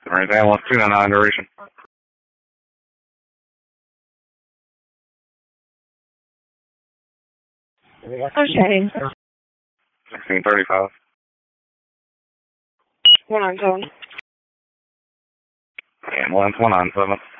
Alright, ambulance 299 duration. Okay. 1635. 197. Ambulance 197.